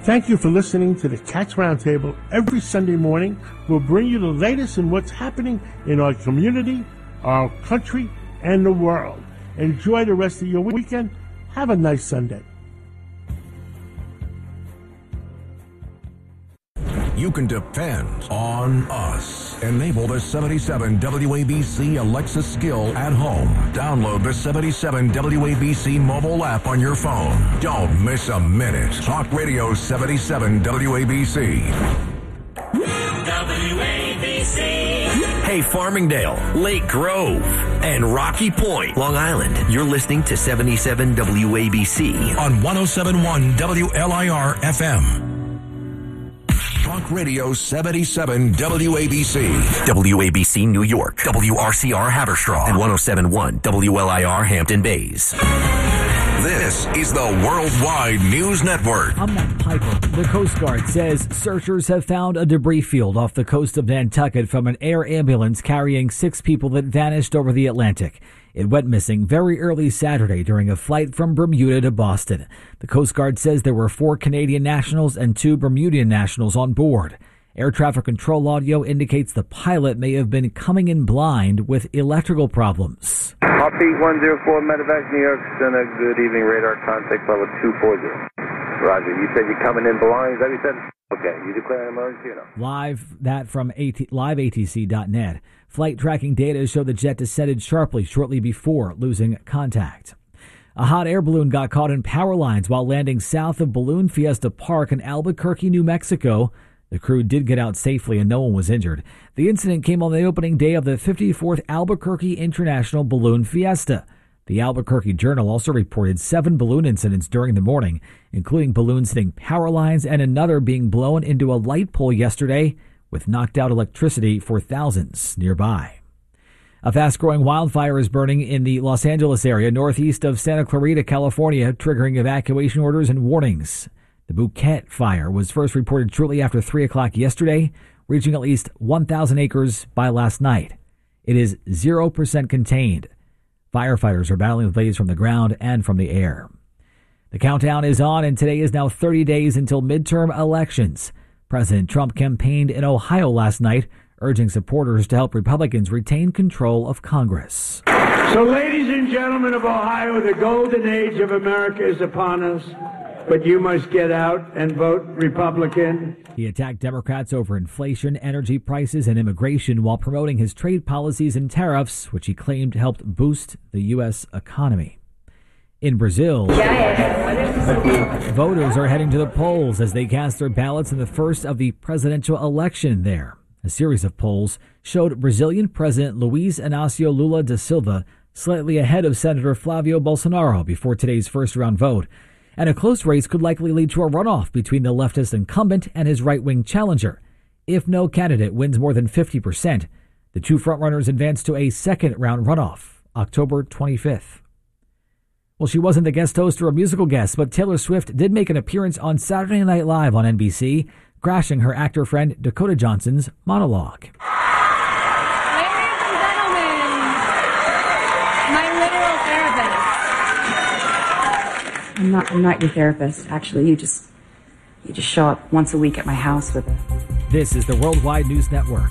Thank you for listening to the Cats Roundtable every Sunday morning. We'll bring you the latest in what's happening in our community, our country, and the world. Enjoy the rest of your weekend. Have a nice Sunday. You can depend on us. Enable the 77 WABC Alexa skill at home. Download the 77 WABC mobile app on your phone. Don't miss a minute. Talk Radio 77 WABC. WABC. Hey, Farmingdale, Lake Grove, and Rocky Point, Long Island. You're listening to 77 WABC on 107.1 WLIR FM. Talk Radio 77 WABC. WABC New York, WRCR Haverstraw, and 107.1 WLIR Hampton Bays. This is the Worldwide News Network. I'm Matt Piper. The Coast Guard says searchers have found a debris field off the coast of Nantucket from an air ambulance carrying 6 people that vanished over the Atlantic. It went missing very early Saturday during a flight from Bermuda to Boston. The Coast Guard says there were 4 Canadian nationals and 2 Bermudian nationals on board. Air traffic control audio indicates the pilot may have been coming in blind with electrical problems. Offbeat 104, Medevac, New York Center. Good evening, radar contact level 240. Roger, you said you're coming in blind, is that what you said? Okay, you declare an emergency or no? Live, that from liveatc.net. Flight tracking data show the jet descended sharply shortly before losing contact. A hot air balloon got caught in power lines while landing south of Balloon Fiesta Park in Albuquerque, New Mexico. The crew did get out safely and no one was injured. The incident came on the opening day of the 54th Albuquerque International Balloon Fiesta. The Albuquerque Journal also reported 7 balloon incidents during the morning, including balloons hitting power lines and another being blown into a light pole yesterday, with knocked out electricity for thousands nearby. A fast-growing wildfire is burning in the Los Angeles area northeast of Santa Clarita, California, triggering evacuation orders and warnings. The Bouquet fire was first reported shortly after 3 o'clock yesterday, reaching at least 1,000 acres by last night. It is 0% contained. Firefighters are battling the blaze from the ground and from the air. The countdown is on, and today is now 30 days until midterm elections. President Trump campaigned in Ohio last night, urging supporters to help Republicans retain control of Congress. So, ladies and gentlemen of Ohio, the golden age of America is upon us, but you must get out and vote Republican. He attacked Democrats over inflation, energy prices, and immigration while promoting his trade policies and tariffs, which he claimed helped boost the U.S. economy. In Brazil, voters are heading to the polls as they cast their ballots in the first of the presidential election there. A series of polls showed Brazilian President Luiz Inácio Lula da Silva slightly ahead of Senator Flavio Bolsonaro before today's first-round vote. And a close race could likely lead to a runoff between the leftist incumbent and his right-wing challenger. If no candidate wins more than 50%, the 2 frontrunners advance to a second-round runoff, October 25th. Well, she wasn't the guest host or a musical guest, but Taylor Swift did make an appearance on Saturday Night Live on NBC, crashing her actor friend Dakota Johnson's monologue. Ladies and gentlemen, my literal therapist. I'm not your therapist, actually. You just show up once a week at my house with a... This is the Worldwide News Network.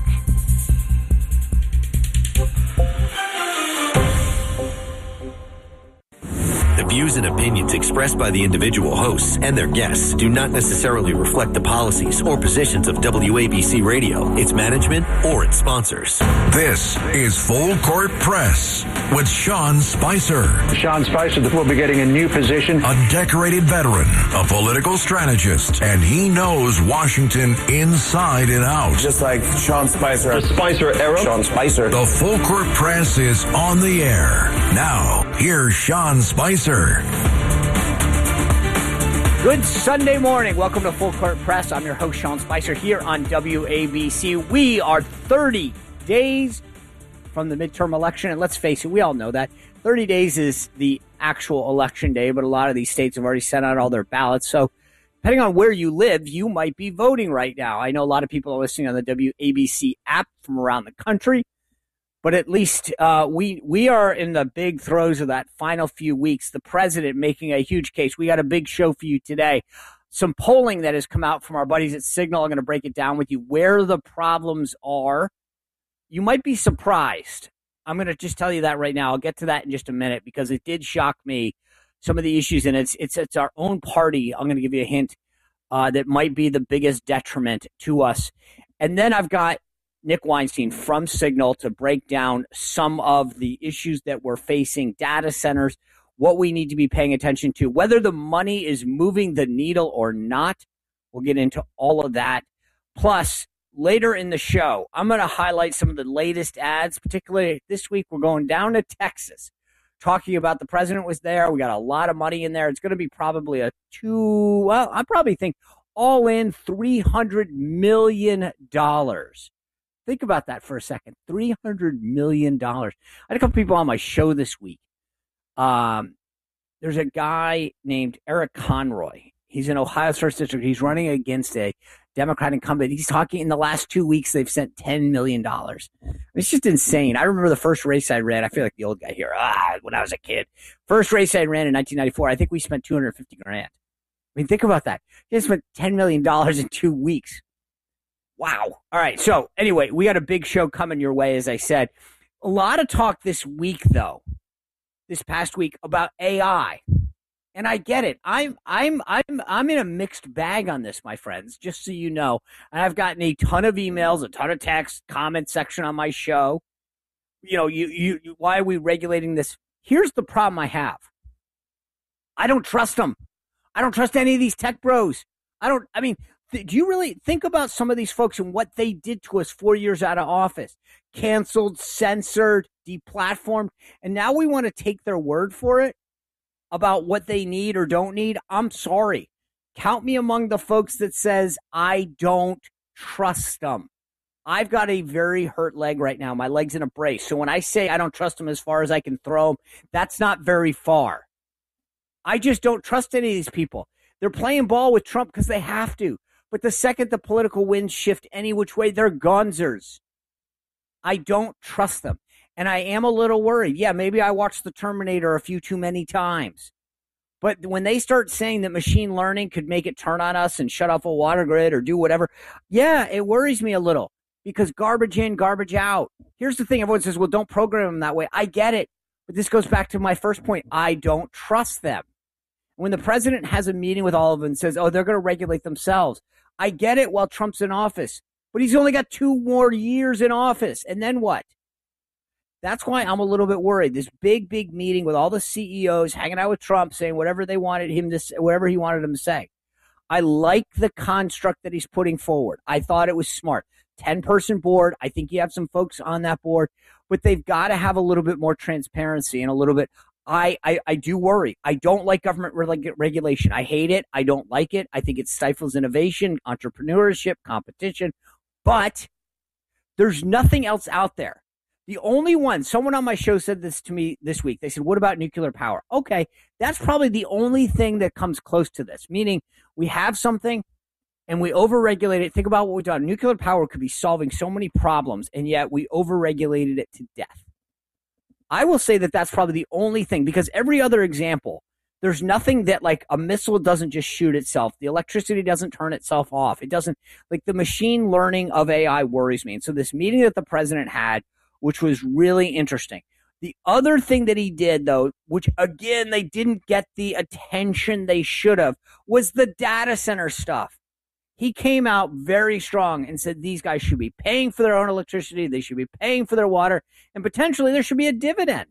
The views and opinions expressed by the individual hosts and their guests do not necessarily reflect the policies or positions of WABC Radio, its management, or its sponsors. This is Full Court Press with Sean Spicer. Sean Spicer will be getting a new position. A decorated veteran, a political strategist, and he knows Washington inside and out. Just like Sean Spicer. The Spicer era. Sean Spicer. The Full Court Press is on the air. Now, here's Sean Spicer. Good Sunday morning. Welcome to Full Court Press. I'm your host, Sean Spicer, here on WABC. We are 30 days from the midterm election, and let's face it, we all know that. 30 days is the actual election day, but a lot of these states have already sent out all their ballots, so depending on where you live, you might be voting right now. I know a lot of people are listening on the WABC app from around the country. But at least we are in the big throes of that final few weeks. The president making a huge case. We got a big show for you today. some polling that has come out from our buddies at Signal. I'm going to break it down with you where the problems are. You might be surprised. I'm going to just tell you that right now. I'll get to that in just a minute because it did shock me, some of the issues, and it's our own party. I'm going to give you a hint that might be the biggest detriment to us. And then I've got Nick Weinstein from Signal to break down some of the issues that we're facing, data centers, what we need to be paying attention to, whether the money is moving the needle or not. We'll get into all of that. Plus, later in the show, I'm going to highlight some of the latest ads, particularly this week. We're going down to Texas, talking about the president was there. We got a lot of money in there. It's going to be probably I probably think all in $300 million. Think about that for a second. $300 million. I had a couple people on my show this week. There's a guy named Eric Conroy. He's in Ohio's 1st District. He's running against a Democrat incumbent. He's talking in the last 2 weeks, they've sent $10 million. It's just insane. I remember the first race I ran. I feel like the old guy here. When I was a kid. First race I ran in 1994, I think we spent $250,000. I mean, think about that. He spent $10 million in 2 weeks. Wow. All right. So anyway, we got a big show coming your way, as I said. A lot of talk this week, though, this past week about AI. And I get it. I'm in a mixed bag on this, my friends, just so you know. And I've gotten a ton of emails, a ton of texts, comment section on my show. You know, why are we regulating this? Here's the problem I have. I don't trust them. I don't trust any of these tech bros. Do you really think about some of these folks and what they did to us 4 years out of office? Canceled, censored, deplatformed, and now we want to take their word for it about what they need or don't need? I'm sorry. Count me among the folks that says I don't trust them. I've got a very hurt leg right now. My leg's in a brace. So when I say I don't trust them as far as I can throw them, that's not very far. I just don't trust any of these people. They're playing ball with Trump because they have to. But the second the political winds shift any which way, they're gonzers. I don't trust them. And I am a little worried. Yeah, maybe I watched The Terminator a few too many times. But when they start saying that machine learning could make it turn on us and shut off a water grid or do whatever, yeah, it worries me a little because garbage in, garbage out. Here's the thing. Everyone says, well, don't program them that way. I get it. But this goes back to my first point. I don't trust them. When the president has a meeting with all of them and says, oh, they're going to regulate themselves. I get it while Trump's in office. But he's only got 2 more years in office. And then what? That's why I'm a little bit worried. This big meeting with all the CEOs hanging out with Trump, saying whatever they wanted him to say, whatever he wanted him to say. I like the construct that he's putting forward. I thought it was smart. 10-person board. I think you have some folks on that board, but they've got to have a little bit more transparency and a little bit. I do worry. I don't like government regulation. I hate it. I don't like it. I think it stifles innovation, entrepreneurship, competition, but there's nothing else out there. The only one, someone on my show said this to me this week. They said, what about nuclear power? Okay, that's probably the only thing that comes close to this, meaning we have something and we overregulate it. Think about what we've done. Nuclear power could be solving so many problems, and yet we overregulated it to death. I will say that that's probably the only thing, because every other example, there's nothing that, like, a missile doesn't just shoot itself. The electricity doesn't turn itself off. It doesn't, like, the machine learning of AI worries me. And so this meeting that the president had, which was really interesting. The other thing that he did, though, which, again, they didn't get the attention they should have, was the data center stuff. He came out very strong and said these guys should be paying for their own electricity. They should be paying for their water, and potentially there should be a dividend,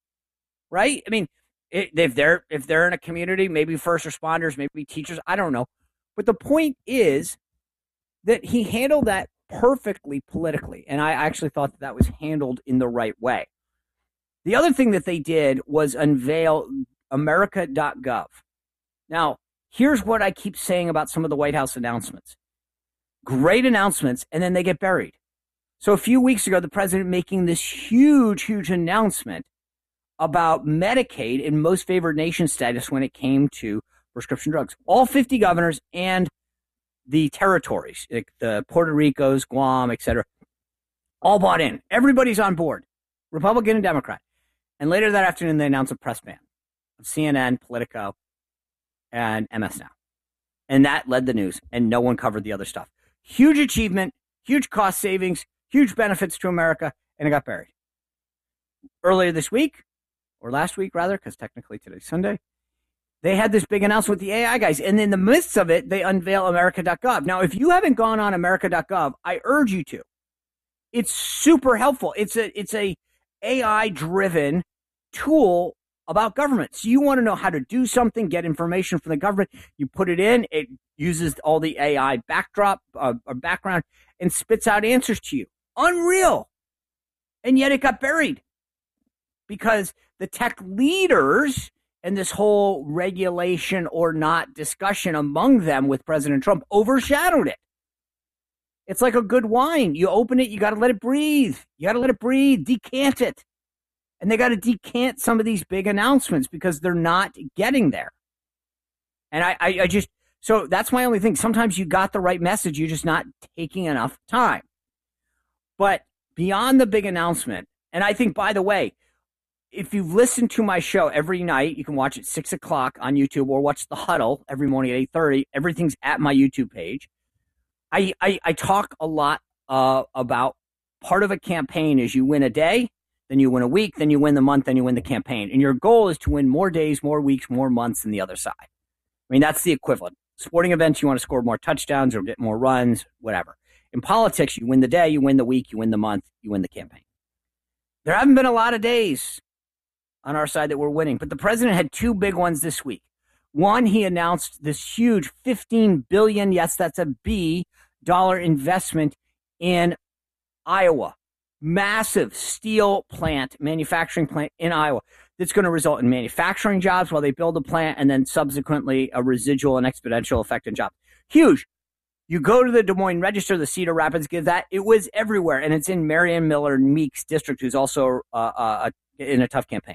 right? I mean, if they're in a community, maybe first responders, maybe teachers, I don't know. But the point is that he handled that perfectly politically, and I actually thought that was handled in the right way. The other thing that they did was unveil America.gov. Now, here's what I keep saying about some of the White House announcements. Great announcements, and then they get buried. So a few weeks ago, the president making this huge announcement about Medicaid and most favored nation status when it came to prescription drugs. All 50 governors and the territories, like the Puerto Ricos, Guam, etc., all bought in. Everybody's on board, Republican and Democrat. And later that afternoon, they announced a press ban of CNN, Politico, and MS Now. And that led the news, and no one covered the other stuff. Huge achievement, huge cost savings, huge benefits to America, and it got buried. Earlier this week, or last week rather, because technically today's Sunday, they had this big announcement with the AI guys, and in the midst of it, they unveil America.gov. Now, if you haven't gone on America.gov, I urge you to. It's super helpful. It's a AI-driven tool about government. So you want to know how to do something, get information from the government. You put it in, it uses all the AI backdrop or background and spits out answers to you. Unreal. And yet it got buried because the tech leaders and this whole regulation or not discussion among them with President Trump overshadowed it. It's like a good wine. You open it, you got to let it breathe. You got to let it breathe, decant it. And they got to decant some of these big announcements because they're not getting there. And I just, so that's my only thing. Sometimes you got the right message, you're just not taking enough time. But beyond the big announcement, and I think, by the way, if you've listened to my show every night, you can watch it 6 o'clock on YouTube or watch The Huddle every morning at 8:30. Everything's at my YouTube page. I talk a lot about part of a campaign is you win a day, then you win a week, then you win the month, then you win the campaign. And your goal is to win more days, more weeks, more months than the other side. I mean, that's the equivalent. Sporting events, you want to score more touchdowns or get more runs, whatever. In politics, you win the day, you win the week, you win the month, you win the campaign. There haven't been a lot of days on our side that we're winning, but the president had two big ones this week. One, he announced this huge $15 billion, yes, that's a B, dollar investment in Iowa. Massive steel plant, manufacturing plant in Iowa that's going to result in manufacturing jobs while they build the plant and then subsequently a residual and exponential effect in jobs. Huge. You go to the Des Moines Register, the Cedar Rapids gives that. It was everywhere, and it's in Marianne Miller Meek's district, who's also in a tough campaign.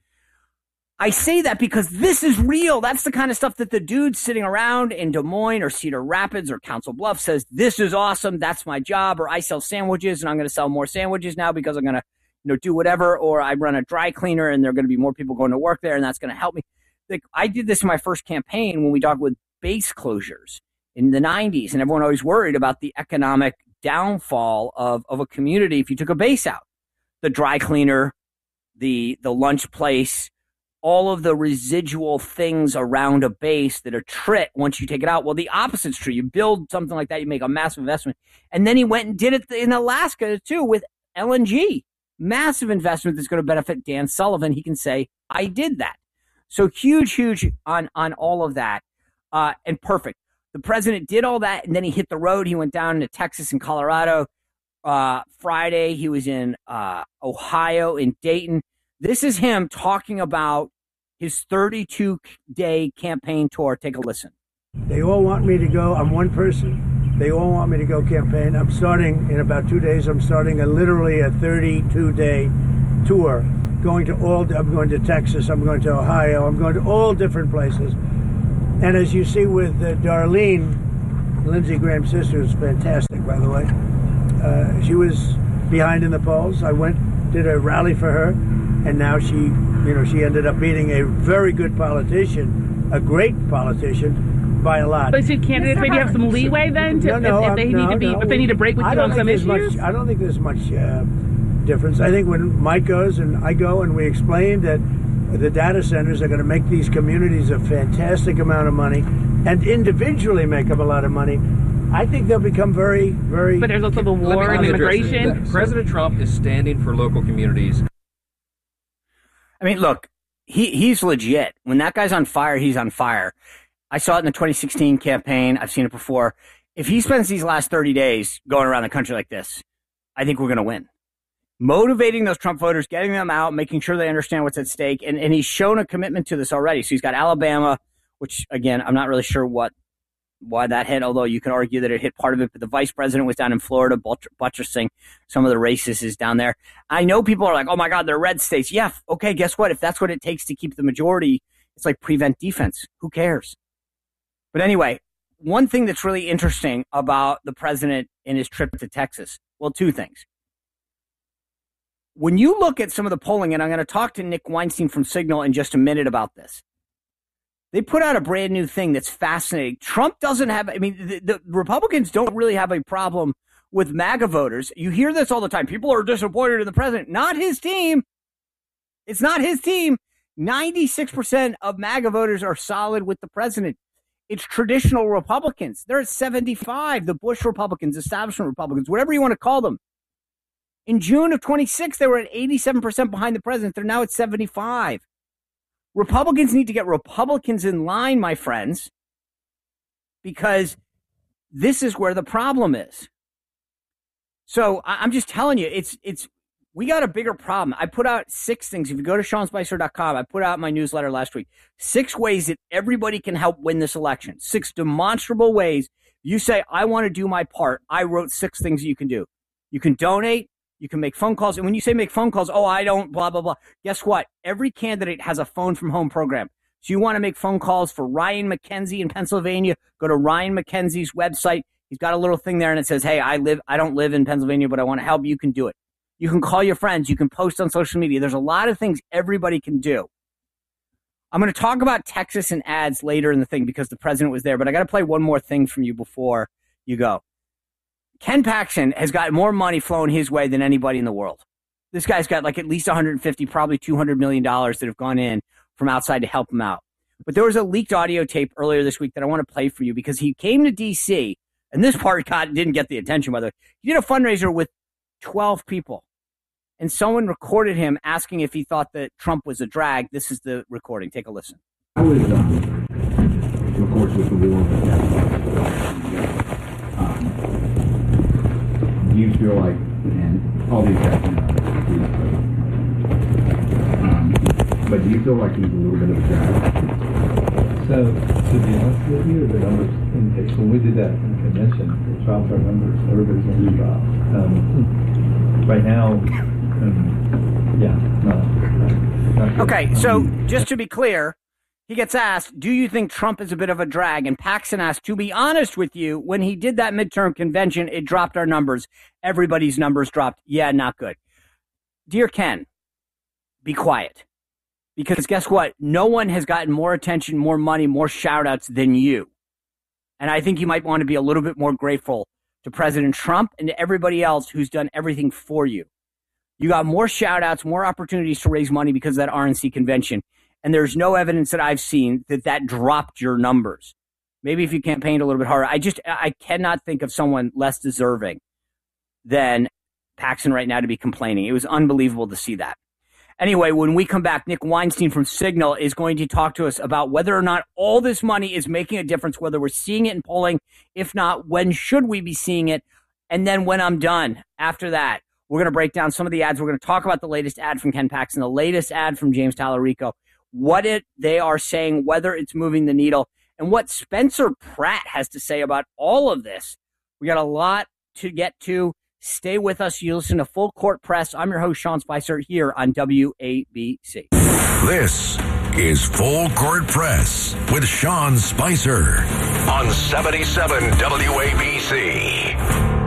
I say that because this is real. That's the kind of stuff that the dude sitting around in Des Moines or Cedar Rapids or Council Bluffs says, this is awesome. That's my job. Or I sell sandwiches and I'm going to sell more sandwiches now because I'm going to do whatever. Or I run a dry cleaner and there are going to be more people going to work there and that's going to help me. Like, I did this in my first campaign when we talked with base closures in the 90s. And everyone always worried about the economic downfall of a community if you took a base out. The dry cleaner, the lunch place, all of the residual things around a base that are trit once you take it out. Well, the opposite's true. You build something like that, you make a massive investment. And then he went and did it in Alaska, too, with LNG. Massive investment that's going to benefit Dan Sullivan. He can say, I did that. So huge on all of that. And perfect. The president did all that, and then he hit the road. He went down to Texas and Colorado. Friday, he was in Ohio, in Dayton. This is him talking about his 32-day campaign tour. Take a listen. They all want me to go. I'm one person. They all want me to go campaign. I'm starting in about 2 days. I'm starting literally a 32-day tour. I'm going to Texas. I'm going to Ohio. I'm going to all different places. And as you see with Darlene, Lindsey Graham's sister, is fantastic, by the way. She was behind in the polls. I did a rally for her. And now she ended up beating a very good politician, a great politician, by a lot. But should candidates maybe have some leeway then, if they need to break with you on some issues? I don't think there's much difference. I think when Mike goes and I go and we explain that the data centers are going to make these communities a fantastic amount of money and individually make them a lot of money, I think they'll become very, very... But there's also the war and immigration. President Trump is standing for local communities. I mean, look, he's legit. When that guy's on fire, he's on fire. I saw it in the 2016 campaign. I've seen it before. If he spends these last 30 days going around the country like this, I think we're going to win. Motivating those Trump voters, getting them out, making sure they understand what's at stake. And he's shown a commitment to this already. So he's got Alabama, which, again, I'm not really sure why that hit, although you can argue that it hit part of it. But the vice president was down in Florida, buttressing some of the races down there. I know people are like, oh, my God, they're red states. Yeah, okay, guess what? If that's what it takes to keep the majority, it's like prevent defense. Who cares? But anyway, one thing that's really interesting about the president in his trip to Texas, well, two things. When you look at some of the polling, and I'm going to talk to Nick Weinstein from Signal in just a minute about this, They put out a brand new thing that's fascinating. Trump doesn't have, the Republicans don't really have a problem with MAGA voters. You hear this all the time. People are disappointed in the president. Not his team. It's not his team. 96% of MAGA voters are solid with the president. It's traditional Republicans. They're at 75, the Bush Republicans, establishment Republicans, whatever you want to call them. In June of 26, they were at 87% behind the president. They're now at 75. Republicans need to get Republicans in line, my friends, because this is where the problem is. So I'm just telling you, we got a bigger problem. I put out 6 things. If you go to SeanSpicer.com, I put out my newsletter last week. 6 ways that everybody can help win this election. 6 demonstrable ways. You say, I want to do my part. I wrote 6 things that you can do. You can donate. You can make phone calls. And when you say make phone calls, I don't, blah, blah, blah. Guess what? Every candidate has a phone from home program. So you want to make phone calls for Ryan McKenzie in Pennsylvania, go to Ryan McKenzie's website. He's got a little thing there and it says, hey, I don't live in Pennsylvania, but I want to help. You can do it. You can call your friends. You can post on social media. There's a lot of things everybody can do. I'm going to talk about Texas and ads later in the thing because the president was there, but I got to play one more thing from you before you go. Ken Paxton has got more money flowing his way than anybody in the world. This guy's got like at least 150, probably $200 million that have gone in from outside to help him out. But there was a leaked audio tape earlier this week that I want to play for you because he came to D.C., and this part didn't get the attention, by the way. He did a fundraiser with 12 people, and someone recorded him asking if he thought that Trump was a drag. This is the recording. Take a listen. I was, of course, with the war. Do you feel like, and all these guys, but do you feel like he's a little bit of a drag? So, to be honest with you, the numbers indicate when we did that convention, it dropped our numbers. Everybody's numbers dropped. Right now, not Okay, so just to be clear, he gets asked, do you think Trump is a bit of a drag? And Paxton asked, to be honest with you, when he did that midterm convention, it dropped our numbers. Everybody's numbers dropped. Yeah, not good. Dear Ken, be quiet. Because guess what? No one has gotten more attention, more money, more shout-outs than you. And I think you might want to be a little bit more grateful to President Trump and to everybody else who's done everything for you. You got more shout-outs, more opportunities to raise money because of that RNC convention. And there's no evidence that I've seen that dropped your numbers. Maybe if you campaigned a little bit harder. I cannot think of someone less deserving than Paxton right now to be complaining. It was unbelievable to see that. Anyway, when we come back, Nick Weinstein from Signal is going to talk to us about whether or not all this money is making a difference, whether we're seeing it in polling. If not, when should we be seeing it? And then when I'm done, after that, we're going to break down some of the ads. We're going to talk about the latest ad from Ken Paxton, the latest ad from James Tallarico, they are saying, whether it's moving the needle, and what Spencer Pratt has to say about all of this. We got a lot to get to. Stay with us. You listen to Full Court Press. I'm your host, Sean Spicer, here on WABC. This is Full Court Press with Sean Spicer on 77 WABC.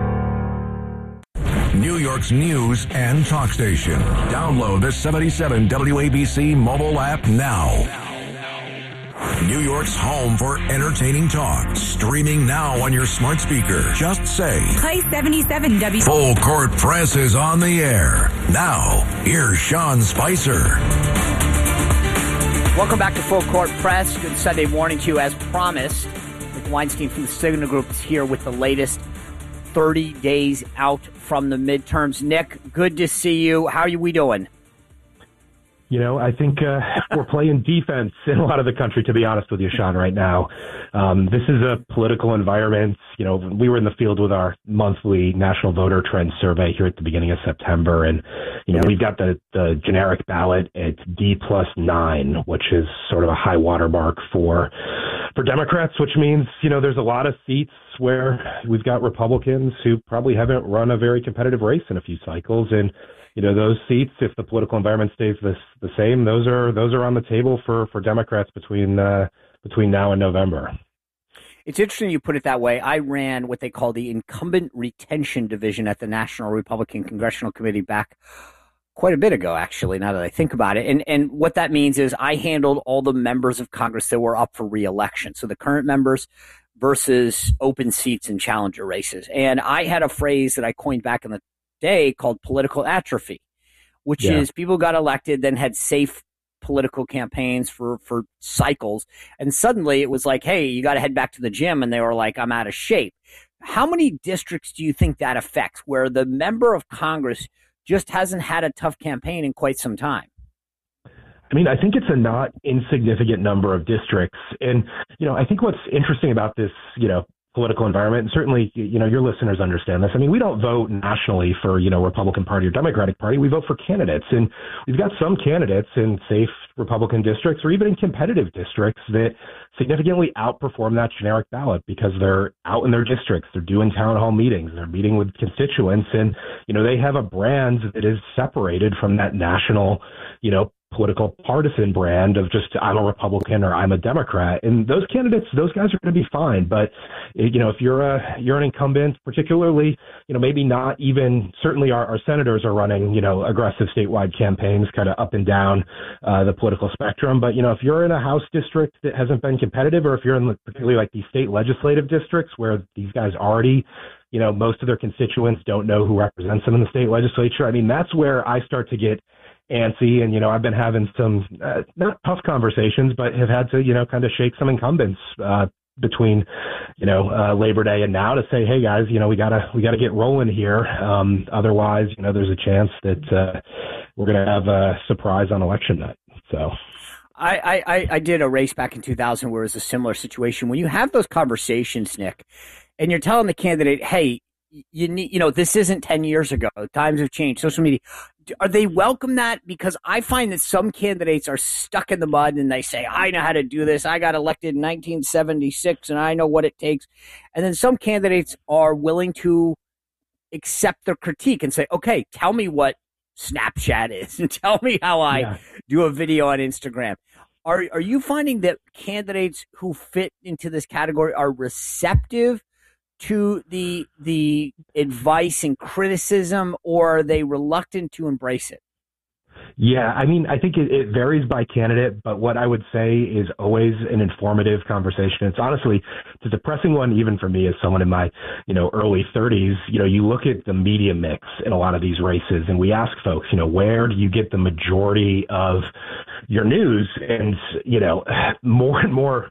New York's news and talk station. Download the 77 WABC mobile app now. New York's home for entertaining talk. Streaming now on your smart speaker. Just say, play 77 W. Full Court Press is on the air. Now, here's Sean Spicer. Welcome back to Full Court Press. Good Sunday morning to you as promised. Nick Weinstein from the Signal Group is here with the latest 30 days out from the midterms. Nick, good to see you. How are we doing? You know, I think we're playing defense in a lot of the country, to be honest with you, Sean, right now. This is a political environment. You know, we were in the field with our monthly National Voter Trend Survey here at the beginning of September. And, you know, we've got the generic ballot at D+9, which is sort of a high watermark for Democrats, which means, you know, there's a lot of seats where we've got Republicans who probably haven't run a very competitive race in a few cycles. And, you know, those seats, if the political environment stays the same, those are on the table for Democrats between now and November. It's interesting you put it that way. I ran what they call the Incumbent Retention Division at the National Republican Congressional Committee back quite a bit ago, actually, now that I think about it. And what that means is I handled all the members of Congress that were up for re-election. So the current members versus open seats in challenger races. And I had a phrase that I coined back in the day called political atrophy, which is people got elected, then had safe political campaigns for cycles. And suddenly it was like, hey, you got to head back to the gym. And they were like, I'm out of shape. How many districts do you think that affects, where the member of Congress just hasn't had a tough campaign in quite some time? I mean, I think it's a not insignificant number of districts. And, I think what's interesting about this, political environment, and certainly, your listeners understand this. I mean, we don't vote nationally for, Republican Party or Democratic Party. We vote for candidates. And we've got some candidates in safe Republican districts or even in competitive districts that significantly outperform that generic ballot because they're out in their districts. They're doing town hall meetings. They're meeting with constituents. And, they have a brand that is separated from that national, political partisan brand of just I'm a Republican or I'm a Democrat. And those candidates, those guys are going to be fine. But, if you're an incumbent, particularly, maybe not even, certainly our senators are running, aggressive statewide campaigns kind of up and down the political spectrum. But, if you're in a House district that hasn't been competitive, or if you're in particularly like these state legislative districts where these guys already, most of their constituents don't know who represents them in the state legislature. I mean, that's where I start to get antsy. And, I've been having some not tough conversations, but have had to, kind of shake some incumbents between, Labor Day and now to say, hey guys, we gotta get rolling here. Otherwise, there's a chance that we're going to have a surprise on election night. So I did a race back in 2000 where it was a similar situation. When you have those conversations, Nick, and you're telling the candidate, hey, you need, this isn't 10 years ago. Times have changed. Social media. Are they welcome that? Because I find that some candidates are stuck in the mud and they say, I know how to do this. I got elected in 1976 and I know what it takes. And then some candidates are willing to accept their critique and say, okay, tell me what Snapchat is and tell me how I do a video on Instagram. Are you finding that candidates who fit into this category are receptive to the advice and criticism, or are they reluctant to embrace it? Yeah, I mean, I think it varies by candidate, but what I would say is always an informative conversation. It's honestly, it's a depressing one even for me as someone in my, early 30s. You look at the media mix in a lot of these races and we ask folks, where do you get the majority of your news? And, more and more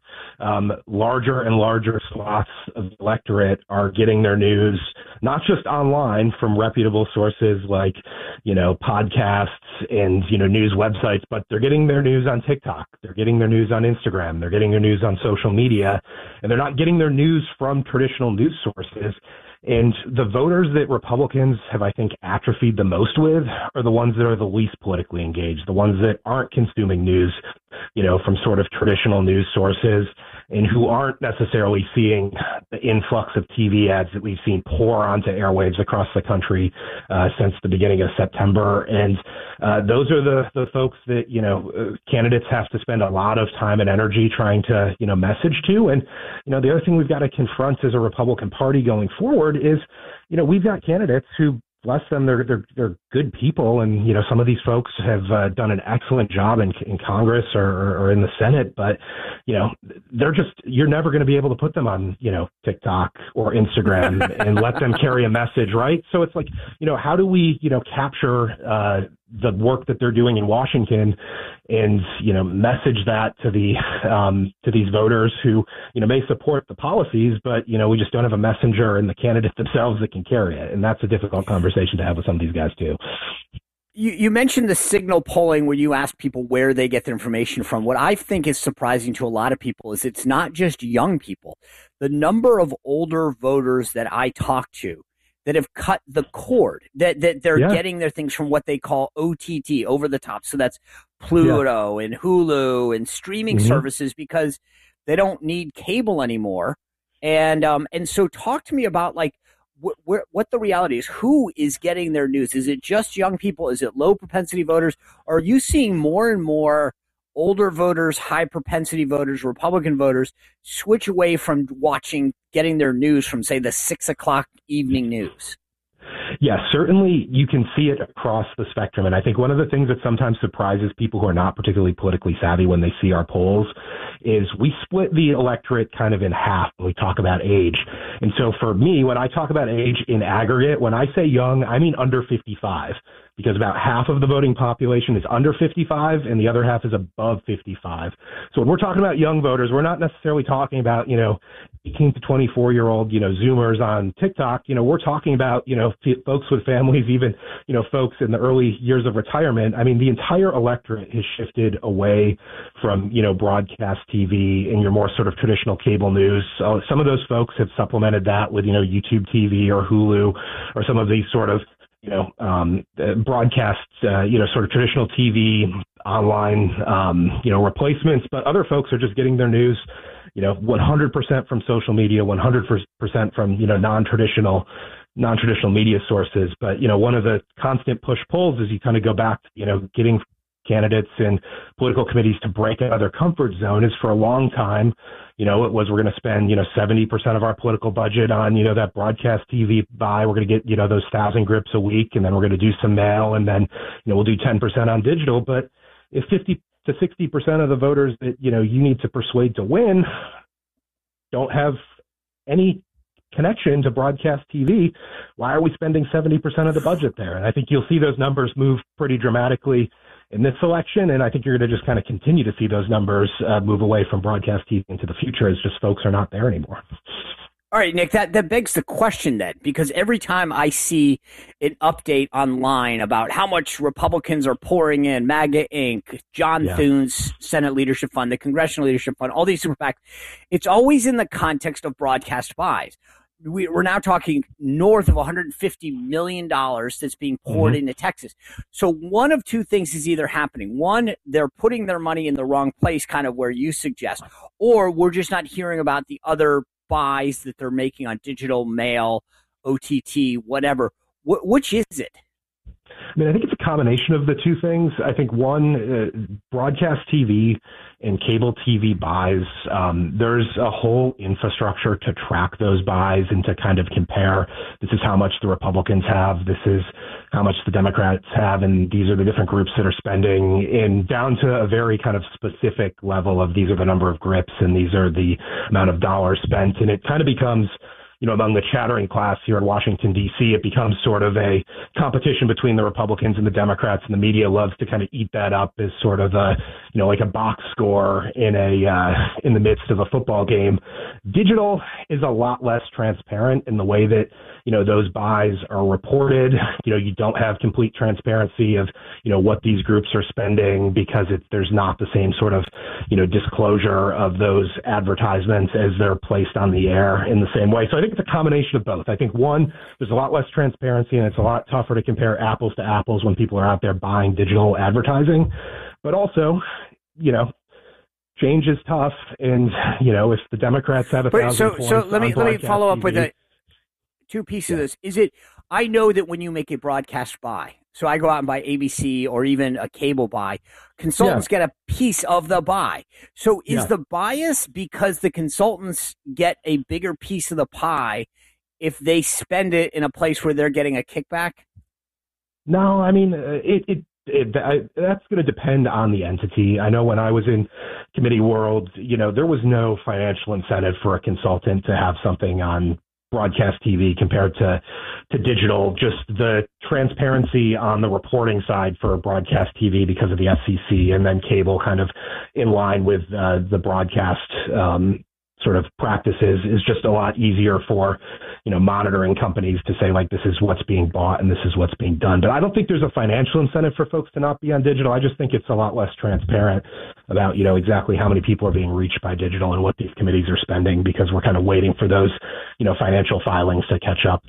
larger and larger swaths of the electorate are getting their news, not just online from reputable sources like, podcasts and, news websites, but they're getting their news on TikTok. They're getting their news on Instagram. They're getting their news on social media, and they're not getting their news from traditional news sources. And the voters that Republicans have, I think, atrophied the most with are the ones that are the least politically engaged, the ones that aren't consuming news, from sort of traditional news sources and who aren't necessarily seeing the influx of TV ads that we've seen pour onto airwaves across the country since the beginning of September. And those are the folks that, candidates have to spend a lot of time and energy trying to, message to. And, the other thing we've got to confront as a Republican Party going forward is, we've got candidates who, bless them, they're good people, and some of these folks have done an excellent job in Congress or in the Senate, but they're just, you're never going to be able to put them on TikTok or Instagram and let them carry a message, right? So it's like, how do we capture the work that they're doing in Washington and message that to these voters who may support the policies, but we just don't have a messenger and the candidates themselves that can carry it, and that's a difficult conversation to have with some of these guys too. You mentioned the signal polling where you ask people where they get their information from. What I think is surprising to a lot of people is it's not just young people. The number of older voters that I talk to that have cut the cord, that they're getting their things from what they call OTT, over the top. So that's Pluto and Hulu and streaming services, because they don't need cable anymore. And so talk to me about like what the reality is. Who is getting their news? Is it just young people? Is it low propensity voters? Or are you seeing more and more older voters, high propensity voters, Republican voters switch away from getting their news from, say, the 6 o'clock evening news? Yeah, certainly you can see it across the spectrum. And I think one of the things that sometimes surprises people who are not particularly politically savvy when they see our polls is we split the electorate kind of in half when we talk about age. And so for me, when I talk about age in aggregate, when I say young, I mean under 55, because about half of the voting population is under 55 and the other half is above 55. So when we're talking about young voters, we're not necessarily talking about, 18 to 24-year-old, Zoomers on TikTok. We're talking about, folks with families, even, folks in the early years of retirement. I mean, the entire electorate has shifted away from, broadcast TV and your more sort of traditional cable news. So some of those folks have supplemented that with, YouTube TV or Hulu or some of these sort of, broadcast, sort of traditional TV online, replacements. But other folks are just getting their news 100% from social media, 100% from, non-traditional media sources. But, one of the constant push-pulls is you kind of go back to, getting candidates and political committees to break out of their comfort zone is for a long time, it was, we're going to spend, 70% of our political budget on, that broadcast TV buy. We're going to get, those 1,000 grips a week, and then we're going to do some mail, and then, we'll do 10% on digital. But if 50 to 60% of the voters that, you need to persuade to win don't have any connection to broadcast TV, why are we spending 70% of the budget there? And I think you'll see those numbers move pretty dramatically in this election, and I think you're going to just kind of continue to see those numbers move away from broadcast TV into the future as just folks are not there anymore. All right, Nick, that begs the question then, because every time I see an update online about how much Republicans are pouring in, MAGA Inc., John Thune's Senate Leadership Fund, the Congressional Leadership Fund, all these super PACs, it's always in the context of broadcast buys. We're now talking north of $150 million that's being poured into Texas. So one of two things is either happening. One, they're putting their money in the wrong place, kind of where you suggest, or we're just not hearing about the other buys that they're making on digital, mail, OTT, whatever. Which is it? I mean, I think it's a combination of the two things. I think one, broadcast TV and cable TV buys, there's a whole infrastructure to track those buys and to kind of compare. This is how much the Republicans have. This is how much the Democrats have. And these are the different groups that are spending, in down to a very kind of specific level of these are the number of grips and these are the amount of dollars spent. And it kind of becomes, among the chattering class here in Washington, D.C., it becomes sort of a competition between the Republicans and the Democrats, and the media loves to kind of eat that up as sort of a, like a box score in the midst of a football game. Digital is a lot less transparent in the way that, those buys are reported. You don't have complete transparency of, what these groups are spending because there's not the same sort of, disclosure of those advertisements as they're placed on the air in the same way. So I think it's a combination of both. I think, one, there's a lot less transparency and it's a lot tougher to compare apples to apples when people are out there buying digital advertising. But also, change is tough. And, if the Democrats have 1,000 points. So let me follow up with two pieces of this. Is it, I know that when you make a broadcast buy, so I go out and buy ABC or even a cable buy, consultants get a piece of the buy. So is the bias because the consultants get a bigger piece of the pie if they spend it in a place where they're getting a kickback? No, I mean, that's going to depend on the entity. I know when I was in committee world, there was no financial incentive for a consultant to have something on broadcast TV compared to digital. Just the transparency on the reporting side for broadcast TV because of the FCC, and then cable kind of in line with the broadcast sort of practices is just a lot easier for, monitoring companies to say, like, this is what's being bought and this is what's being done. But I don't think there's a financial incentive for folks to not be on digital. I just think it's a lot less transparent about, exactly how many people are being reached by digital and what these committees are spending, because we're kind of waiting for those, financial filings to catch up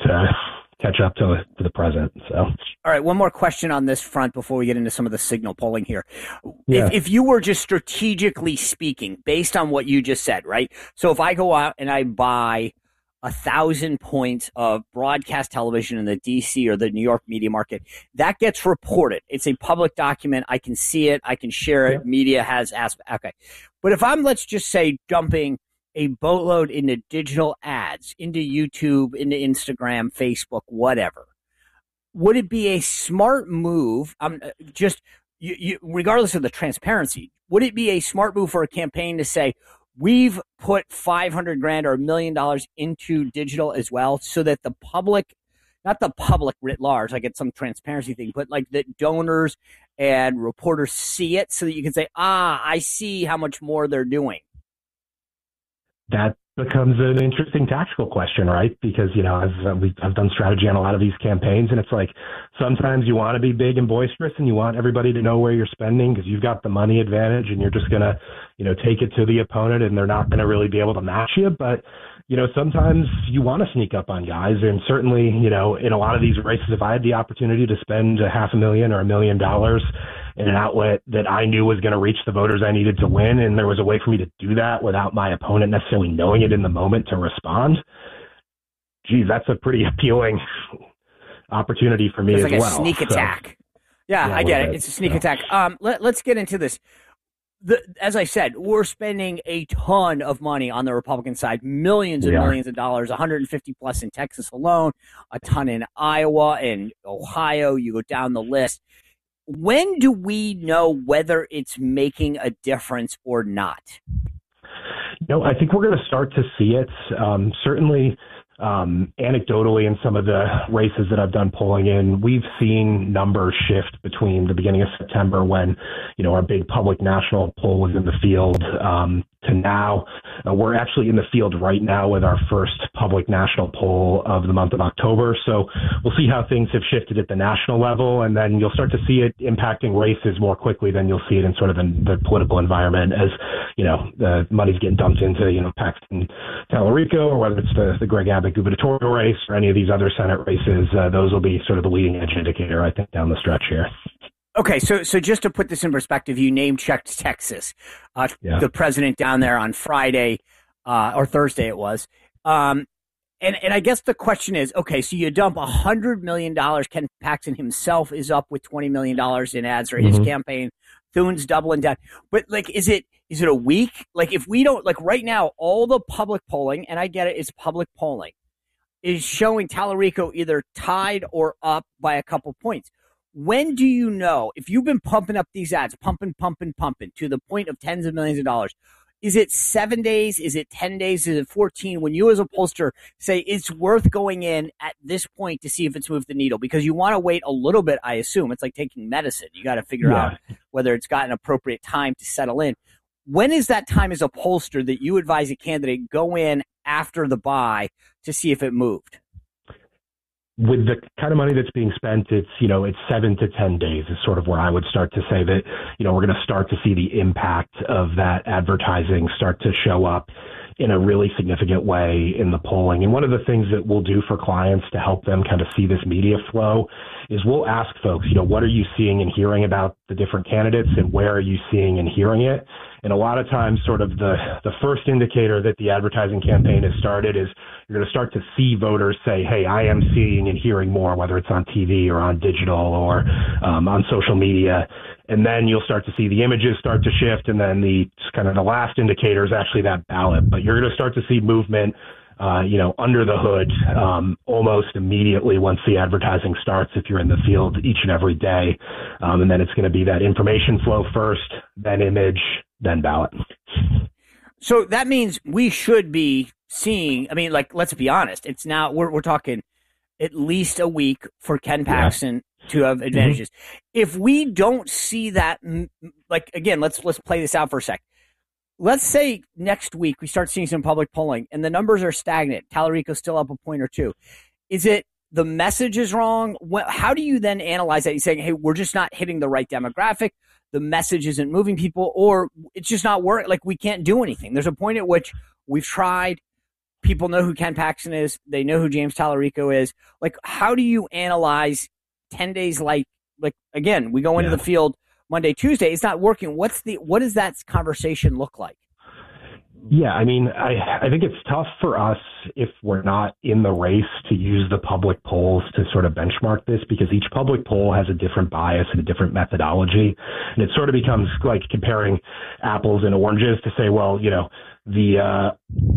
to the present. So, all right, one more question on this front before we get into some of the signal polling here. If you were just strategically speaking, based on what you just said, right? So if I go out and I buy 1,000 points of broadcast television in the DC or the New York media market, that gets reported. It's a public document. I can see it. I can share it. Media has aspect. Okay. But if I'm, let's just say, dumping a boatload into digital ads, into YouTube, into Instagram, Facebook, whatever, would it be a smart move? Regardless of the transparency, would it be a smart move for a campaign to say, we've put $500,000 or $1 million into digital as well, so that the public, not the public writ large, like it's some transparency thing, but like that donors and reporters see it, so that you can say, I see how much more they're doing? That becomes an interesting tactical question, right? Because, I've done strategy on a lot of these campaigns, and it's like sometimes you want to be big and boisterous and you want everybody to know where you're spending because you've got the money advantage and you're just going to, take it to the opponent and they're not going to really be able to match you. But, sometimes you want to sneak up on guys. And certainly, in a lot of these races, if I had the opportunity to spend $500,000 or $1 million in an outlet that I knew was going to reach the voters I needed to win, and there was a way for me to do that without my opponent necessarily knowing it in the moment to respond, geez, that's a pretty appealing opportunity for me as well. It's like a sneak attack. Yeah, I get it. It's a sneak attack. Let's get into this. As I said, we're spending a ton of money on the Republican side, millions and millions of dollars, 150 plus in Texas alone, a ton in Iowa and Ohio. You go down the list. When do we know whether it's making a difference or not? I think we're going to start to see it. Certainly, anecdotally, in some of the races that I've done polling in, we've seen numbers shift between the beginning of September, when our big public national poll was in the field, to now. We're actually in the field right now with our first public national poll of the month of October. So we'll see how things have shifted at the national level, and then you'll start to see it impacting races more quickly than you'll see it in sort of the political environment, as the money's getting dumped into Paxton Tallarico, or whether it's the Greg Abbott gubernatorial race or any of these other Senate races. Those will be sort of the leading edge indicator, I think, down the stretch here. Okay, so just to put this in perspective, you name-checked Texas. The president down there on Friday or Thursday it was. And I guess the question is, okay, so you dump $100 million. Ken Paxton himself is up with $20 million in ads for his campaign. Thune's doubling down. But, is it a week? If we don't, right now, all the public polling, and I get it, it's public polling, is showing Tallarico either tied or up by a couple points. When do you know, if you've been pumping up these ads, pumping to the point of tens of millions of dollars, is it 7 days? Is it 10 days? Is it 14? When you as a pollster say it's worth going in at this point to see if it's moved the needle, because you want to wait a little bit, I assume. It's like taking medicine. You got to figure out whether it's got an appropriate time to settle in. When is that time as a pollster that you advise a candidate go in after the buy to see if it moved? With the kind of money that's being spent, it's 7 to 10 days is sort of where I would start to say that, we're going to start to see the impact of that advertising start to show up in a really significant way in the polling. And one of the things that we'll do for clients to help them kind of see this media flow is we'll ask folks, what are you seeing and hearing about the different candidates, and where are you seeing and hearing it? And a lot of times sort of the first indicator that the advertising campaign has started is you're going to start to see voters say, hey, I am seeing and hearing more, whether it's on TV or on digital or on social media. And then you'll start to see the images start to shift. And then the last indicator is actually that ballot. But you're going to start to see movement, under the hood almost immediately once the advertising starts, if you're in the field each and every day. And then it's going to be that information flow first, then image, then ballot. So that means we should be seeing, let's be honest, it's now, we're talking at least a week for Ken Paxton to have advantages. If we don't see that, again, let's play this out for a sec. Let's say next week we start seeing some public polling and the numbers are stagnant. Tallarico's still up a point or two. Is it the message is wrong? How do you then analyze that? You're saying, hey, we're just not hitting the right demographic. The message isn't moving people, or it's just not working. We can't do anything. There's a point at which we've tried. People know who Ken Paxton is. They know who James Tallarico is. How do you analyze 10 days? Again, we go into the field Monday, Tuesday. It's not working. What does that conversation look like? Yeah, I think it's tough for us if we're not in the race to use the public polls to sort of benchmark this, because each public poll has a different bias and a different methodology. And it sort of becomes like comparing apples and oranges to say, well, the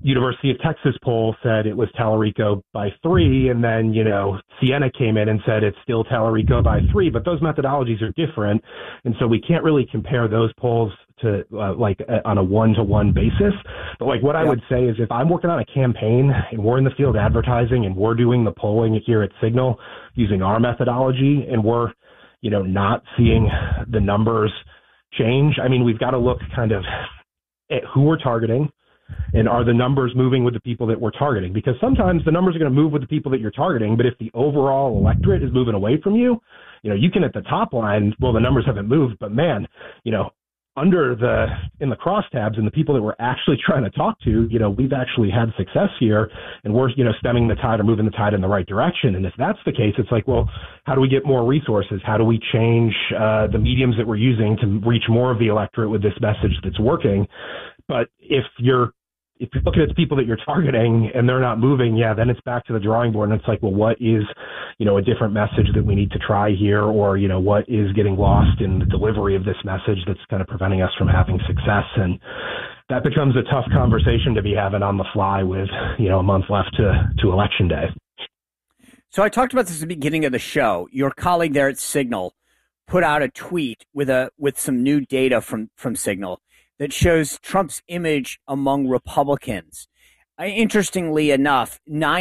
University of Texas poll said it was Tallarico by 3, and then, Siena came in and said it's still Tallarico by 3, but those methodologies are different, and so we can't really compare those polls to on a one-to-one basis. But what I would say is if I'm working on a campaign and we're in the field advertising and we're doing the polling here at Signal using our methodology and we're, not seeing the numbers change, I mean, we've got to look kind of at who we're targeting. And are the numbers moving with the people that we're targeting? Because sometimes the numbers are going to move with the people that you're targeting, but if the overall electorate is moving away from you, you can at the top line, well, the numbers haven't moved, but man, in the crosstabs and the people that we're actually trying to talk to, we've actually had success here, and we're, stemming the tide or moving the tide in the right direction. And if that's the case, it's like, well, how do we get more resources? How do we change the mediums that we're using to reach more of the electorate with this message that's working? But if you're looking at the people that you're targeting and they're not moving, then it's back to the drawing board. And it's like, well, what is, a different message that we need to try here? Or, what is getting lost in the delivery of this message that's kind of preventing us from having success? And that becomes a tough conversation to be having on the fly with, a month left to Election Day. So I talked about this at the beginning of the show. Your colleague there at Signal put out a tweet with some new data from Signal that shows Trump's image among Republicans. Interestingly enough,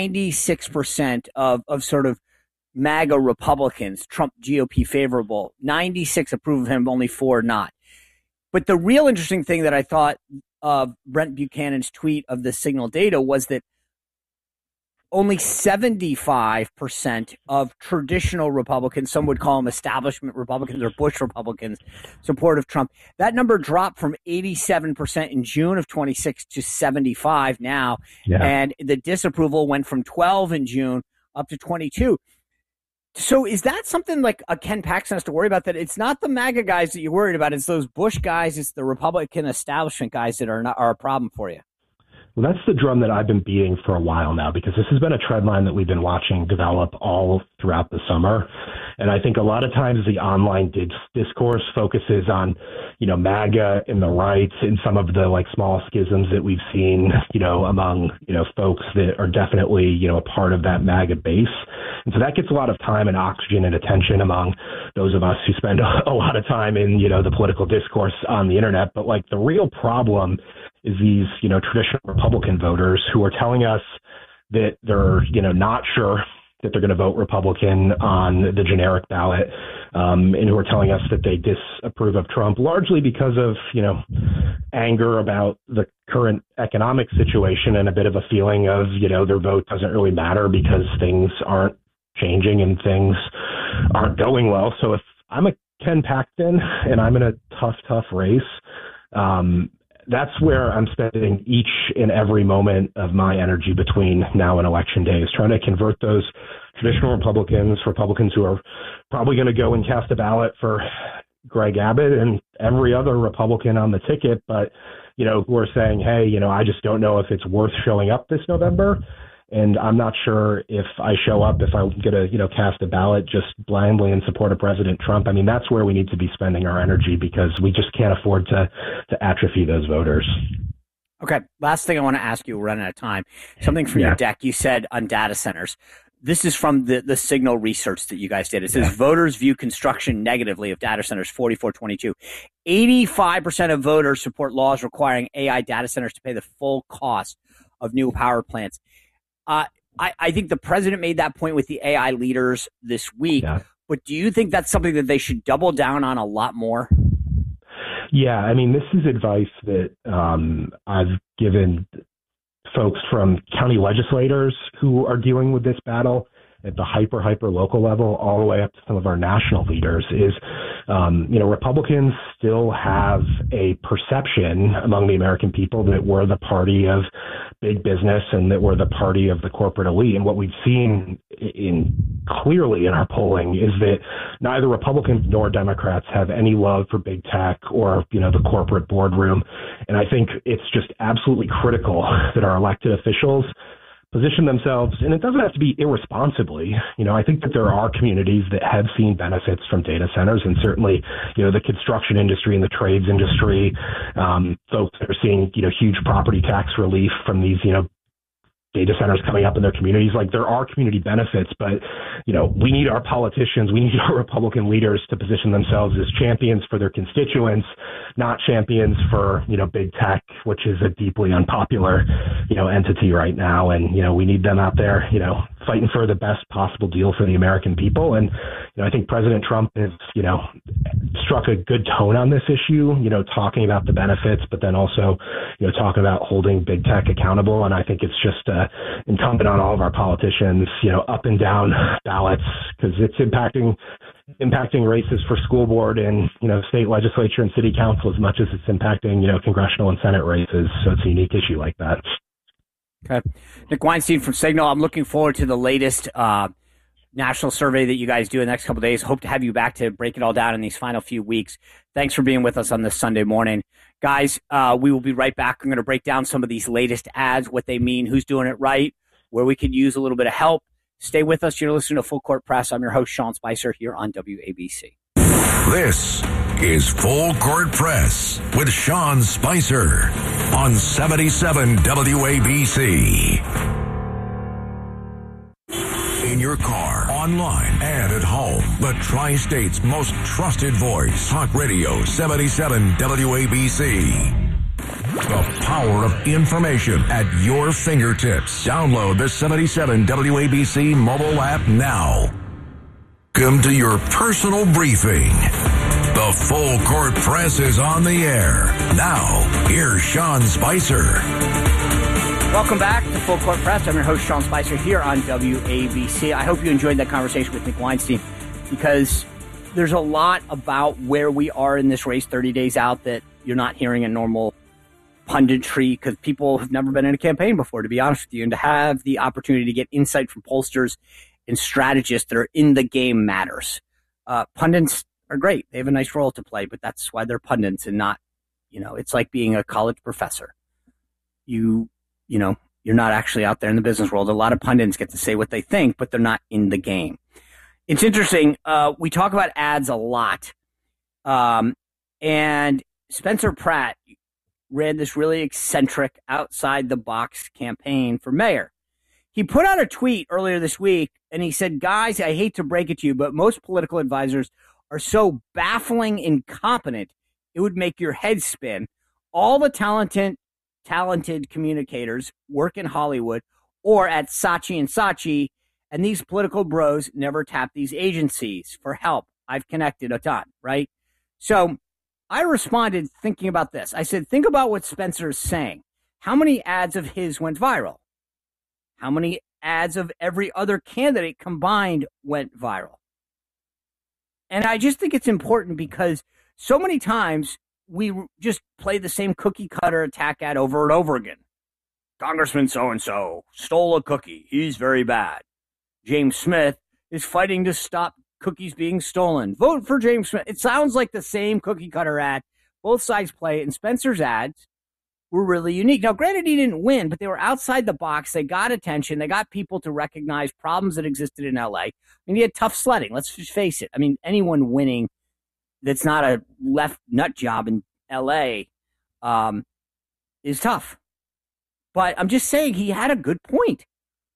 96% of sort of MAGA Republicans, Trump GOP favorable, 96 approve of him, only 4 not. But the real interesting thing that I thought of Brent Buchanan's tweet of the Signal data was that only 75% of traditional Republicans, some would call them establishment Republicans or Bush Republicans, support of Trump. That number dropped from 87% in June of 26 to 75 now. Yeah. And the disapproval went from 12 in June up to 22. So is that something like Ken Paxton has to worry about, that it's not the MAGA guys that you're worried about, it's those Bush guys, it's the Republican establishment guys that are a problem for you? Well, that's the drum that I've been beating for a while now, because this has been a trend line that we've been watching develop all throughout the summer. And I think a lot of times the online discourse focuses on, MAGA and the right and some of the small schisms that we've seen, among, folks that are definitely, a part of that MAGA base. And so that gets a lot of time and oxygen and attention among those of us who spend a lot of time in, the political discourse on the internet. But the real problem is these, traditional Republican voters who are telling us that they're, not sure that they're going to vote Republican on the generic ballot, and who are telling us that they disapprove of Trump largely because of, anger about the current economic situation and a bit of a feeling of, their vote doesn't really matter because things aren't changing and things aren't going well. So if I'm a Ken Paxton and I'm in a tough race, that's where I'm spending each and every moment of my energy between now and Election Day, is trying to convert those traditional Republicans who are probably going to go and cast a ballot for Greg Abbott and every other Republican on the ticket, but, who are saying, hey, I just don't know if it's worth showing up this November. And I'm not sure if I show up, if I'm going to, cast a ballot just blindly in support of President Trump. I mean, that's where we need to be spending our energy, because we just can't afford to atrophy those voters. Okay. Last thing I want to ask you, we're running out of time. Something from your deck you said on data centers. This is from the Signal research that you guys did. It says voters view construction negatively of data centers, 44-22. 85% of voters support laws requiring AI data centers to pay the full cost of new power plants. I think the president made that point with the AI leaders this week, but do you think that's something that they should double down on a lot more? Yeah, I mean, this is advice that I've given folks from county legislators who are dealing with this battle at the hyper local level, all the way up to some of our national leaders, is, Republicans still have a perception among the American people that we're the party of big business and that we're the party of the corporate elite. And what we've seen clearly in our polling is that neither Republicans nor Democrats have any love for big tech or, the corporate boardroom. And I think it's just absolutely critical that our elected officials position themselves, and it doesn't have to be irresponsibly. I think that there are communities that have seen benefits from data centers, and certainly, the construction industry and the trades industry, folks that are seeing, huge property tax relief from these, data centers coming up in their communities. Like, there are community benefits, but, we need our politicians, we need our Republican leaders to position themselves as champions for their constituents, not champions for, big tech, which is a deeply unpopular, entity right now. And, we need them out there, fighting for the best possible deal for the American people. And, I think President Trump has, struck a good tone on this issue, talking about the benefits, but then also, talking about holding big tech accountable. And I think it's just incumbent on all of our politicians, up and down ballots, because it's impacting races for school board and, state legislature and city council as much as it's impacting, congressional and Senate races. So it's a unique issue like that. Okay. Nick Weinstein from Signal. I'm looking forward to the latest national survey that you guys do in the next couple of days. Hope to have you back to break it all down in these final few weeks. Thanks for being with us on this Sunday morning. Guys, we will be right back. I'm going to break down some of these latest ads, what they mean, who's doing it right, where we could use a little bit of help. Stay with us. You're listening to Full Court Press. I'm your host, Sean Spicer, here on WABC. This is Full Court Press with Sean Spicer on 77 WABC. In your car, online, and at home, the Tri-State's most trusted voice. Talk Radio 77 WABC. The power of information at your fingertips. Download the 77 WABC mobile app now. Come to your personal briefing. The Full Court Press is on the air. Now, here's Sean Spicer. Welcome back to Full Court Press. I'm your host, Sean Spicer, here on WABC. I hope you enjoyed that conversation with Nick Weinstein, because there's a lot about where we are in this race 30 days out that you're not hearing in normal punditry, because people have never been in a campaign before, to be honest with you, and to have the opportunity to get insight from pollsters and strategists that are in the game matters. Pundits are great. They have a nice role to play, but that's why they're pundits and not, it's like being a college professor. You're not actually out there in the business world. A lot of pundits get to say what they think, but they're not in the game. It's interesting. We talk about ads a lot. And Spencer Pratt ran this really eccentric, outside-the-box campaign for mayor. He put out a tweet earlier this week, and he said, guys, I hate to break it to you, but most political advisors are so baffling incompetent, it would make your head spin. All the talented communicators work in Hollywood or at Saatchi & Saatchi, and these political bros never tap these agencies for help. I've connected a ton, right? So I responded thinking about this. I said, think about what Spencer is saying. How many ads of his went viral? How many ads of every other candidate combined went viral? And I just think it's important because so many times we just play the same cookie cutter attack ad over and over again. Congressman so-and-so stole a cookie. He's very bad. James Smith is fighting to stop cookies being stolen. Vote for James Smith. It sounds like the same cookie cutter ad. Both sides play it, and Spencer's ads were really unique. Now, granted, he didn't win, but they were outside the box. They got attention. They got people to recognize problems that existed in L.A. I mean, he had tough sledding. Let's just face it. I mean, anyone winning that's not a left nut job in L.A. Is tough. But I'm just saying he had a good point.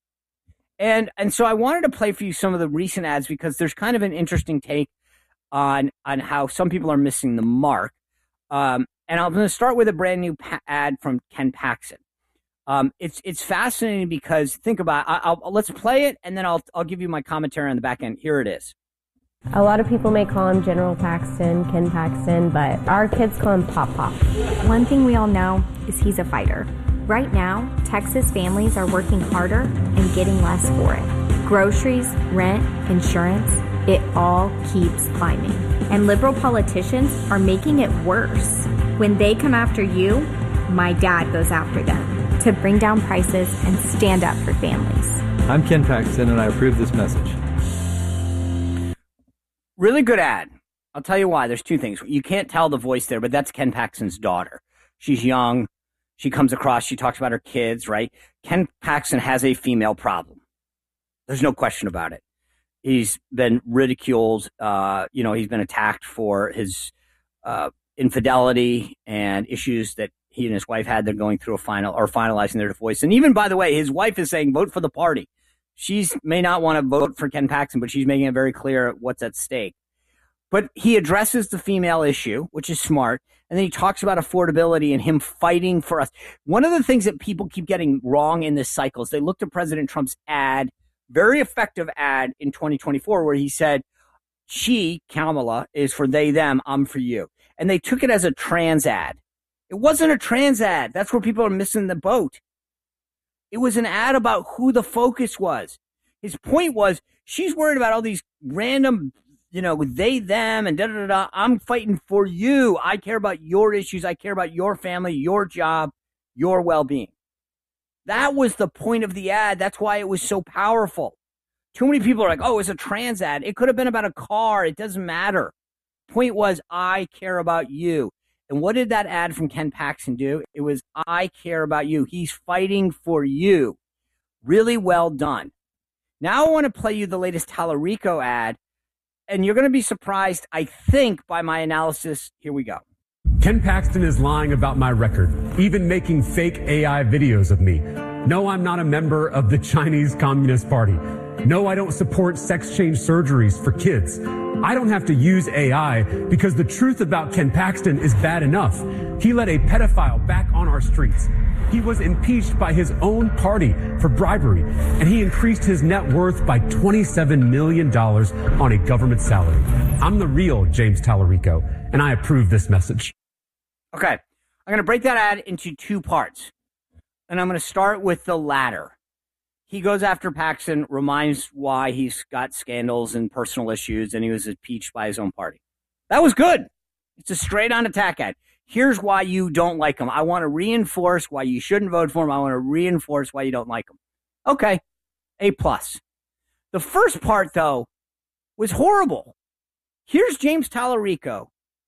And so I wanted to play for you some of the recent ads because there's kind of an interesting take on how some people are missing the mark. And I'm going to start with a brand new ad from Ken Paxton. It's fascinating because think about it. Let's play it, and then I'll give you my commentary on the back end. Here it is. A lot of people may call him General Paxton, Ken Paxton, but our kids call him Pop Pop. One thing we all know is he's a fighter. Right now, Texas families are working harder and getting less for it. Groceries, rent, insurance, it all keeps climbing. And liberal politicians are making it worse. When they come after you, my dad goes after them to bring down prices and stand up for families. I'm Ken Paxton, and I approve this message. Really good ad. I'll tell you why. There's two things. You can't tell the voice there, but that's Ken Paxton's daughter. She's young. She comes across, she talks about her kids, right? Ken Paxton has a female problem. There's no question about it. He's been ridiculed. He's been attacked for his infidelity and issues that he and his wife had. They're going through finalizing their divorce. And even, by the way, his wife is saying vote for the party. She may not want to vote for Ken Paxton, but she's making it very clear what's at stake. But he addresses the female issue, which is smart. And then he talks about affordability and him fighting for us. One of the things that people keep getting wrong in this cycle is they looked at President Trump's ad, very effective ad in 2024, where he said, she, Kamala, is for they, them, I'm for you. And they took it as a trans ad. It wasn't a trans ad. That's where people are missing the boat. It was an ad about who the focus was. His point was, she's worried about all these random, they, them, and da-da-da-da. I'm fighting for you. I care about your issues. I care about your family, your job, your well-being. That was the point of the ad. That's why it was so powerful. Too many people are like, oh, it's a trans ad. It could have been about a car. It doesn't matter. Point was, I care about you. And what did that ad from Ken Paxton do? It was, I care about you. He's fighting for you. Really well done. Now I want to play you the latest Tallarico ad, and you're going to be surprised, I think, by my analysis. Here we go. Ken Paxton is lying about my record, even making fake AI videos of me. No, I'm not a member of the Chinese Communist Party. No, I don't support sex change surgeries for kids. I don't have to use AI because the truth about Ken Paxton is bad enough. He let a pedophile back on our streets. He was impeached by his own party for bribery, and he increased his net worth by $27 million on a government salary. I'm the real James Tallarico, and I approve this message. Okay, I'm going to break that ad into two parts, and I'm going to start with the latter. He goes after Paxton, reminds why he's got scandals and personal issues, and he was impeached by his own party. That was good. It's a straight-on attack ad. Here's why you don't like him. I want to reinforce why you shouldn't vote for him. I want to reinforce why you don't like him. Okay, A+. The first part, though, was horrible. Here's James Tallarico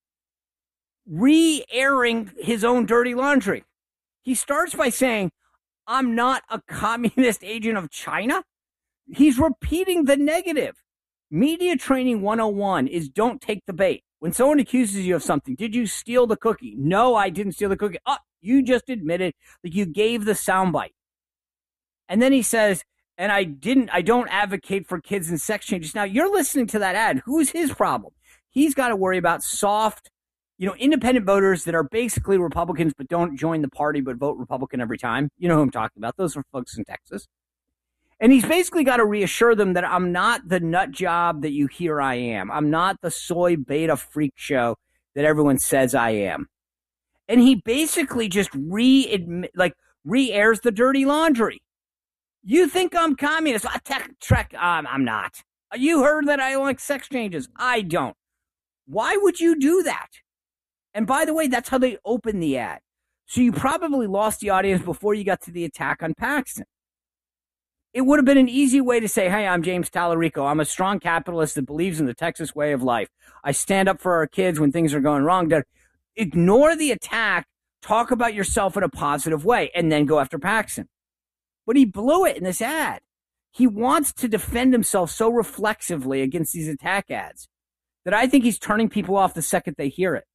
re-airing his own dirty laundry. He starts by saying, I'm not a communist agent of China. He's repeating the negative. Media training 101 is don't take the bait. When someone accuses you of something, did you steal the cookie? No, I didn't steal the cookie. Oh, you just admitted that you gave the soundbite. And then he says, and I don't advocate for kids and sex changes. Now, you're listening to that ad. Who's his problem? He's got to worry about soft, independent voters that are basically Republicans but don't join the party but vote Republican every time. You know who I'm talking about. Those are folks in Texas. And he's basically got to reassure them that I'm not the nut job that you hear I am. I'm not the soy beta freak show that everyone says I am. And he basically just re-airs the dirty laundry. You think I'm communist? I'm not. You heard that I like sex changes. I don't. Why would you do that? And by the way, that's how they open the ad. So you probably lost the audience before you got to the attack on Paxton. It would have been an easy way to say, hey, I'm James Tallarico. I'm a strong capitalist that believes in the Texas way of life. I stand up for our kids when things are going wrong. Ignore the attack, talk about yourself in a positive way, and then go after Paxton. But he blew it in this ad. He wants to defend himself so reflexively against these attack ads that I think he's turning people off the second they hear it.